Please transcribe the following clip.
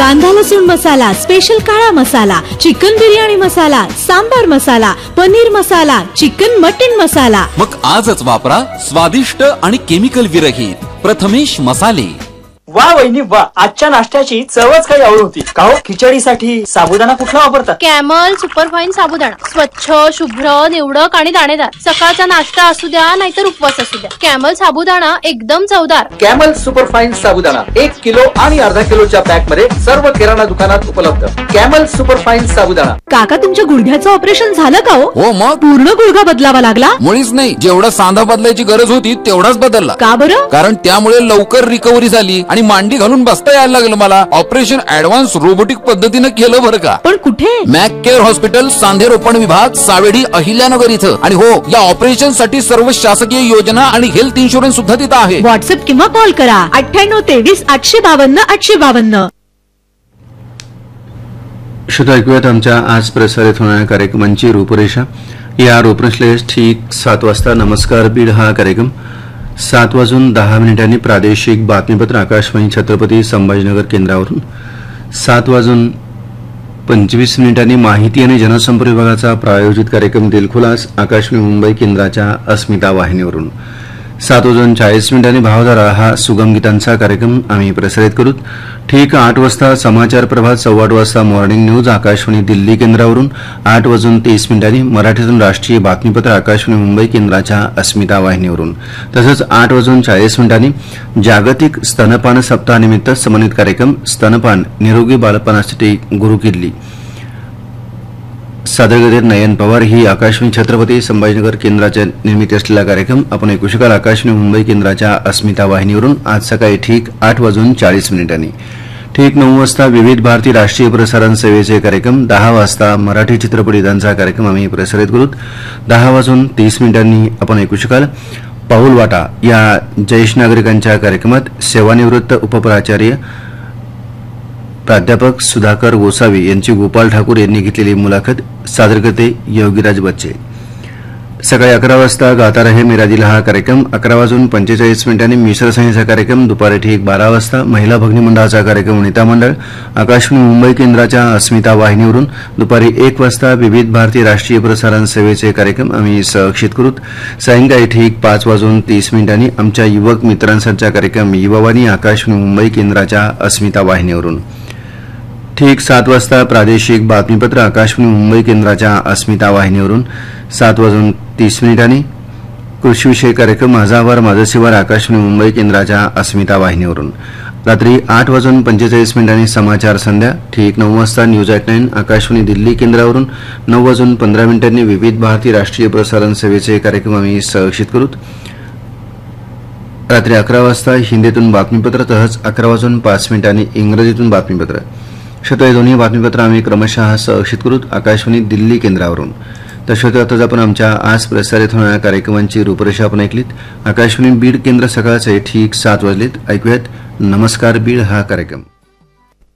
कांदा लसूण मसाला, स्पेशल काळा मसाला, चिकन बिर्याणी मसाला, सांबार मसाला, पनीर मसाला, चिकन मटन मसाला। मग आजच वापरा स्वादिष्ट आणि केमिकल विरहित प्रथमेश मसाले। वा वहिनी वा, आजच्या नाश्त्याची चवच काही आवड होती। का हो, खिचडीसाठी साबुदाणा कुठला वापरतात? कॅमल सुपरफाईन साबुदाणा, स्वच्छ, शुभ्र, निवडक आणि दाणेदार। सकाळचा नाश्ता असू द्या नाहीतर उपवास असू द्या, कॅमल साबुदाणा एकदम चवदार। कॅमल सुपरफाईन साबुदाणा 1 किलो आणि अर्धा किलोच्या पॅक मध्ये सर्व किराणा दुकानात उपलब्ध। कॅमल सुपरफाईन साबुदाणा। काका, तुमच्या गुडघ्याचं ऑपरेशन झालं का हो? मग पूर्ण गुडघा बदलावा लागला? मुळीच नाही, जेवढा सांधा बदलायची गरज होती तेवढाच बदलला। का बरं? कारण त्यामुळे लवकर रिकव्हरी झाली आणि मांडी घालून बसता यायला लागलं मला। ऑपरेशन ऍडव्हान्स रोबोटिक पद्धतीने केलं बरं का। पण कुठे? मॅक केअर हॉस्पिटल, सांधे रोपण विभाग, सावेडी, अहिल्यानगर इथं। आणि हो, या ऑपरेशन साठी सर्व शासकीय योजना आणि हेल्थ इन्शुरन्स सुद्धा तिथं आहे। व्हॉट्सअप किंवा कॉल करा 98 23 852 852। श्रोता, ऐकूयात आमच्या आज प्रसारित होणाऱ्या कार्यक्रमांची रूपरेषा। या रूपरेषेत ठीक 7 वाजता नमस्कार बीड हा कार्यक्रम, 7:10 प्रादेशिक बातमीपत्र आकाशवाणी छत्रपती संभाजीनगर केंद्रावरून, 7:25 माहिती आणि जनसंपर्क विभागाचा प्रायोजित कार्यक्रम दिलखुलास आकाशवाणी मुंबई केंद्राच्या अस्मिता वाहिनीवरून, 7:40 भावधारा हा सुगम गीतांचा कार्यक्रम आम्ही प्रसारित करू। ठीक 8 वाजता समाचार प्रभात, 8:15 वाजता मॉर्निंग न्यूज आकाशवाणी दिल्ली केंद्रावरून, 8:30 मराठीतून राष्ट्रीय बातमीपत्र आकाशवाणी मुंबई केंद्राच्या अस्मिता वाहिनीवरून, तसंच 8:40 जागतिक स्तनपान सप्ताहानिमित्त समन्वित कार्यक्रम स्तनपान निरोगी बालपणासाठी गुरुकिल्ली सादर करत नयन पवार ही आकाशवाणी छत्रपती संभाजीनगर केंद्राच्या निर्मिती असलेला कार्यक्रम आपण ऐकू शकाल आकाशवाणी मुंबई केंद्राच्या अस्मिता वाहिनीवरून आज सकाळी ठीक 8:40। ठीक 9 वाजता विविध भारती राष्ट्रीय प्रसारण सेवेचे कार्यक्रम, 10 वाजता मराठी चित्रपट गीतांचा कार्यक्रम आम्ही प्रसारित करू। 10:30 आपण ऐकू शकाल पाऊल वाटा या ज्येष्ठ नागरिकांच्या कार्यक्रमात सेवानिवृत्त उपप्राचार्य प्राध्यापक सुधाकर गोसावी यांची गोपाल ठाकूर यांनी घेतलेली मुलाखत, सादर करते योगीराज बच्चे। सकाळी 11 वाजता गाता रहे मेरा दिल हा कार्यक्रम, 11:45 मिश्र संगीताचा कार्यक्रम, दुपारी ठीक 12 वाजता महिला भगिनी मंडळाचा कार्यक्रम वनिता मंडळ आकाशवाणी मुंबई केंद्राच्या अस्मिता वाहिनीवरून, दुपारी 1 वाजता विविध भारती राष्ट्रीय प्रसारण सेवेचे कार्यक्रम आम्ही सहक्षित करू। सायंकाळी ठीक 5:30 आमच्या युवक मित्रांसाठीचा कार्यक्रम युवावाणी आकाशवाणी मुंबई केंद्राच्या अस्मिता वाहिनीवरून, ठीक 7 वाजता प्रादेशिक बातमीपत्र आकाशवाणी मुंबई केंद्राच्या अस्मिता वाहिनीवरून, 7:30 कृषीविषयक कार्यक्रम माझा आवार माझं शिवार आकाशवाणी मुंबई केंद्राच्या अस्मिता वाहिनीवरून, रात्री 8:45 समाचार संध्या, ठीक 9 वाजता न्यूज ॲट 9 आकाशवाणी दिल्ली केंद्रावरून, 9:15 विविध भारती राष्ट्रीय प्रसारण सेवेचे कार्यक्रम आम्ही सहक्षित करू। रात्री 11 वाजता हिंदीतून बातमीपत्र, तसंच 11:05 इंग्रजीतून बातमीपत्र। श्रोते, दोन्ही बातमीपत्र आम्ही क्रमशः सहक्षित करू आकाशवाणी दिल्ली केंद्रावरून। तर श्रोते, आताच आपण आमच्या आज प्रसारित होणाऱ्या कार्यक्रमांची रूपरेषा आपण ऐकलीत। आकाशवाणी बीड केंद्र सकाळचे ठीक 7 वाजलेत। ऐकूयात नमस्कार बीड हा कार्यक्रम।